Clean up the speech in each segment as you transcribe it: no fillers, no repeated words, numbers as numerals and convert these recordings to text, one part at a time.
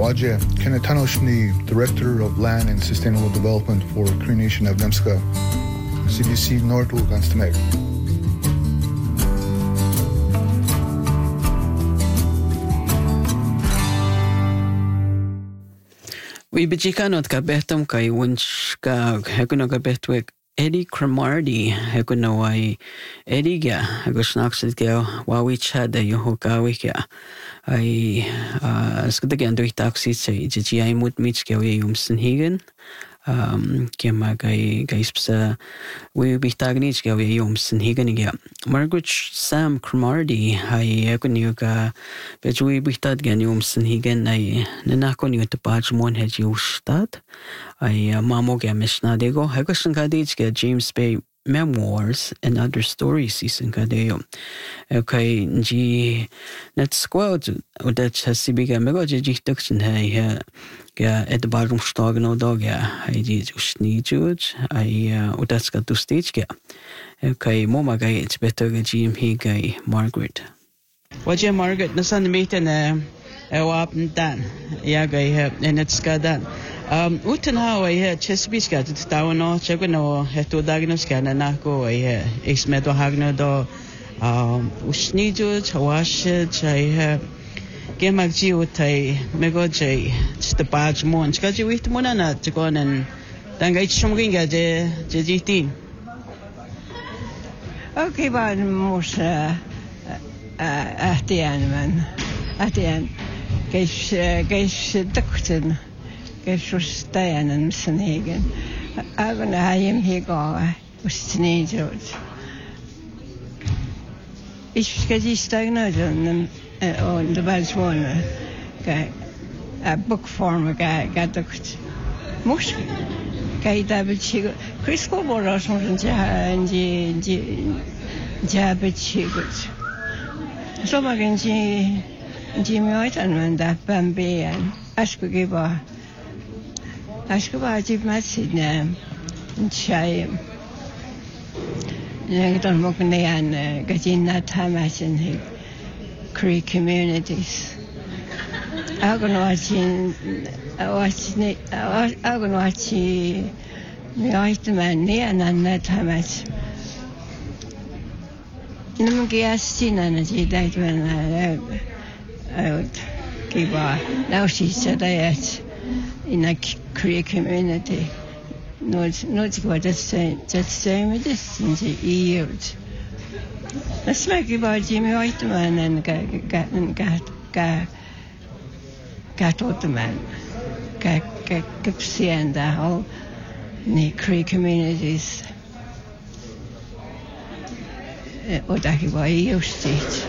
Waje Kenetanoshni, Director of Land and Sustainable Development for Cree Nation of Nemska, CDC Nordul Ganstameg. We bejikanot ka behtom kay wunsch ka hekuno ka behtwek Eddie Cromarty hekuno ay Eddie ga hegosnaksit ka wawi chada yoho kawi ka ay skadagan do taxi say jiji ay mut mitch ka wi yumsen higen kema kay spsa we bitagnich ka wi yumsen higen ga Margaret Sam Cromarty ay hekuno ka betwi bitad gan yumsen higen ay nanakon yu tapaj mon het yustad ay mamo ga mishna dego hegosn ka dich ka James Bay Memoirs and Other Stories season kadeo. Okay, G net squad that has sibiga mega jituksen hey ga et barum stagen og dag hey di usnijut ay udatska to stage ga. Okay, moma ga it's better ga Jim he ga Margaret. What Margaret nasan meeten wapen dan. Ja ga en het skadan. Utan how I Chesapeake got to town or Chagano, had to diagnose can and not go I Exmeto Hagno do Usniju, Chawash, I Gemagji would I Megoje, the badge mon, Skaji with Monana to go and Danga Shumginga de JGT. Okay, but most at the end, man. At the end, Gage Duckton. Gesus Diana Sanhagen. I'm going to have him here go with teenagers. If you get diagnosed on the badge one, a book form a guy got the mush. Guy David Chigo. Chris Cobo or something, and Jabba Chigos. So I can see Jimmy White and that Bambi and Ashkogiba. Ashkaba Jib Matsid Chai Nagdon Mokne and getting that time as in the Cree communities. I'm going to watch me item and near and that time as Numugiastin and she died when I would give her. Now she said I had in a Cree community. No, it's what the same distance years. Let's make about Jimmy Whiteman and got Ottoman, got Gipsy and the whole Cree communities. What I used it.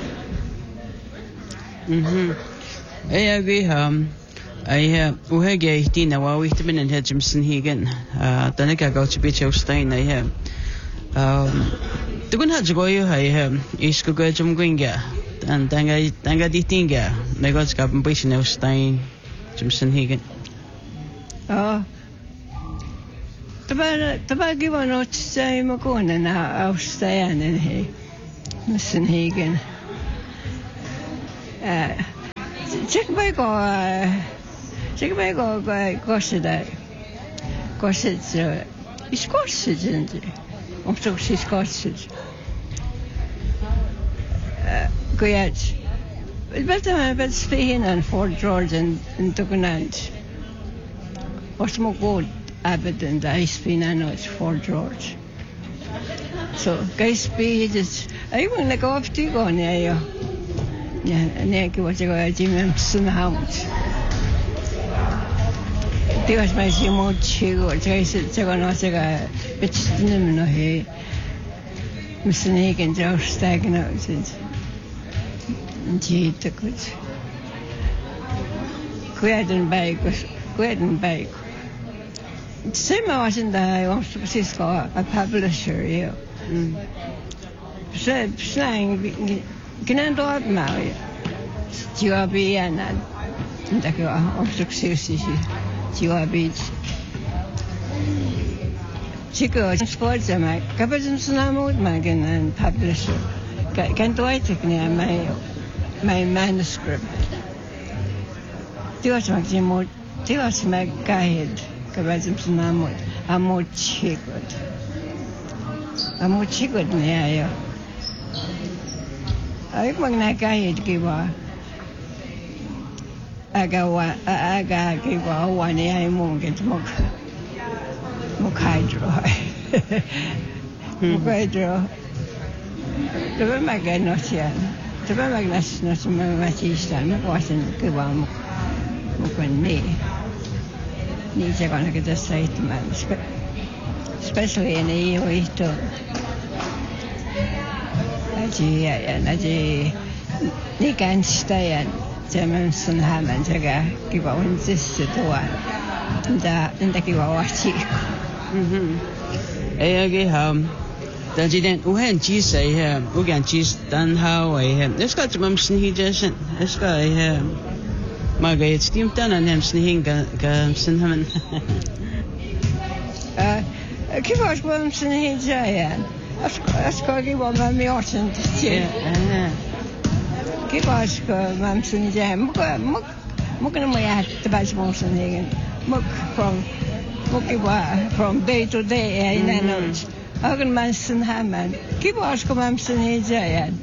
I agree. I uhege tina wa wihtimin and Hedgemson Higan. Danica go to beach of Stein. I have the good Hajagoyo. I have Iskogajum Gringa and Danga Ditinga. Megots Gabin of Stein, Jimson Higan. Oh, the bag given out to say Macon and I'll stay and he, Mr. Higan. Check back or Gossida. Gossets, it's Gossage, isn't it? Also, she's Gossage. Goyat. But speaking on Fort George and Tugunant. What's more good, Abbott and Ice Pin, I know it's Fort George. So, guys, speed is. I want to go off to go near you. Yeah, and then what you go to Jim House. There was my Jimo Chigo, Jason, Jagonosaga, which didn't know he. Mr. Nick and Joe stagnated. And he took it. Quaden bike. Same I was in the San Francisco, a publisher, yeah. Slang, can I do it now? GRB and that of success. GRB. Chico, sports, my Captain Sunamud Magan and publisher. Can't do I take near my manuscript? Tiwas mag kahit kabazim sunamot amot chikot niya yo. Ay mag kahit kiba aga kiba wani ay mungkit mukhaidro. Diba maganos yan. Diba magnas mga masistan mukwasan kiba mukwan ni siya ko nakita sa ituman. Especially in iyo ito. Aji ni kansta yan. Siya sunhaman siya kiba unsis tuwan. Inda kiba wachiko. Ege dan jiden uhen cheese he ugan cheese dan how es got mum sni jason es got maga het steam dan en hem sni ga sunhaman kiba mum sni jayan as ko kiba mum yorsen tje kiba mum sni jayan muk na moya tabas mum sni muk from day to day in and out. Agan mansen haman. Kibash ko mansen hijayan.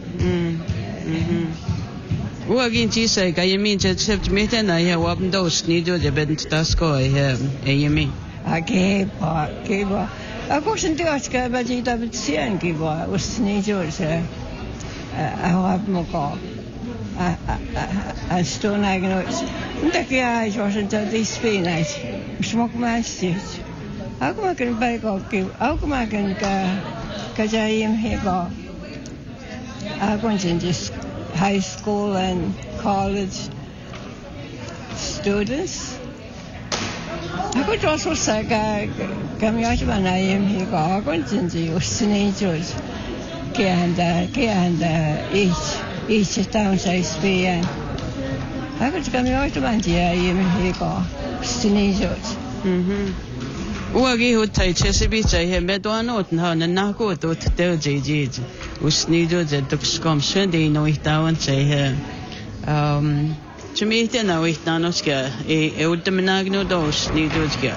Uagin chisa ka yamin chat meten na ya wapn dos ni do de ben tasko yamin. Kiba. Ako sinti aska baji ta bitsian kiba usni jorse. Awap mo ko. A stone agnos. Ndakia jorse ta dispinais. Smok mastis. Ako makan baik aku makan ka jayim hego. Ako just high school and college students. Ako also sa kami aja manayim hego. Ako just usni jos. Kaya each town sa SPN. Ako kami aja manayim hego. Usni jos. Uagi hutai chesabi chai medwanot na nako to tel jiji usnido de dukskom shende no ihtawan chai chumite na ihtanos ka ultiminagno dos nido ka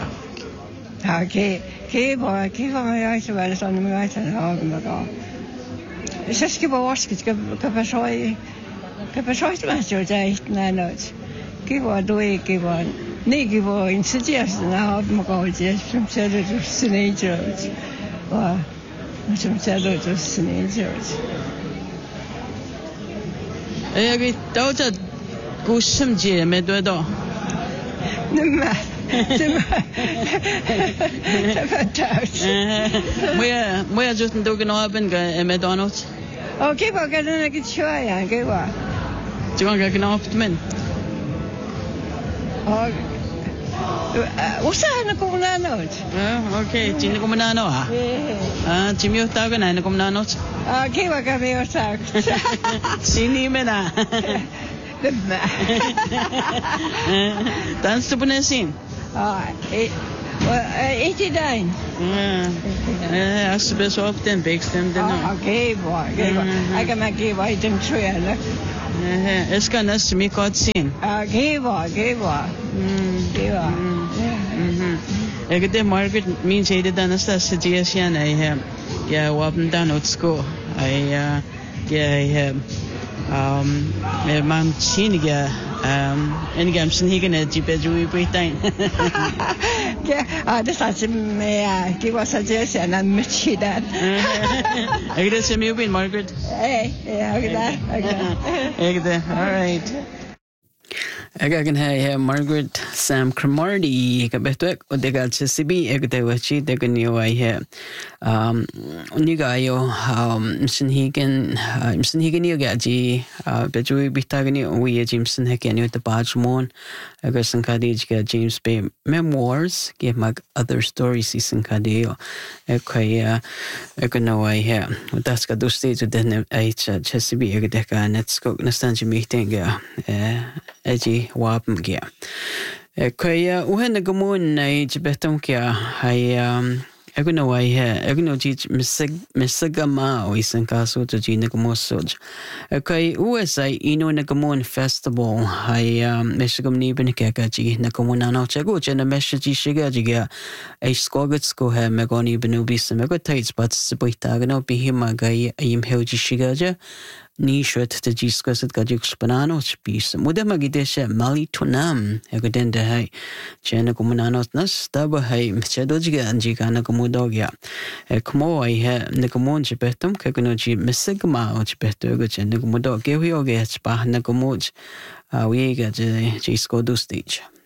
ke ba mai ai son mai san ha ga saski ba waskit ka pasoi ma jo jai na no ke ba doi ke ba Negi var inte just när man går ut som ser det just snäjt. Va. Som ser det just snäjt. Jag vet då att kusum je med då. Nej. Det var taus. Moja just en dogen haben med donut. Okej, vad kan du inte köra? Okej, va. Du kan knappt men. Usa na ko na not. Okay, chini ko na no ha. Chimio ta ko na ko na no. Okay, wa ka me usa. Sini me na. Dan stu punesin. Iti dain. As bes often bekstem den. Okay, boy. I can make it right and true. Es kan nas mi kot sin. Okay, boy. Egde Margaret means he did anasta suggestion I have yeah wapn down at school I mam chiniga en gamsen higene jibedui britain det sa me give us suggestion and mitchi that egde sem you been Margaret egde all right Again, hey, Margaret Sam Cromarty, kabetuek, o degal sa sibi, egdewachi, deganyo ay unigayo, msinhigan yo gaji, bejuwi bitagani, uwi Jameson hekian yo tabajmon, agasan kadij ga James Bay Memoirs, give mag other stories isan kadiyo, ekay, egano ay, utas ka dusti, den ay chasibi, egdeka, netsko, nastanji meeting, eji wapm gya. Kaya uhen nagamun na jibetom kya ay Ego no wai he, ego no jich misiga mao isan kaso to ji nagamosoj. Okay, USA ino nagamon festival hai mesigam ni ben keka ji nagamon ano chego jena mesaji shiga jiga ai skogats go he megoni benubis mego taits but sibuita gano bihima gai ayim heuji shiga ja ni shwet te jiskas at gajuk spanano spis. Muda magidesha mali tunam ego dende hai jena gamonano nas taba hai mchedo jiga anjiga nagamodogya. Kmo ai he nagamon jibetum kaganoji misigma o jibetu ego jena nagamodog gehuyoge spah nagamoj wiega jisko do stage.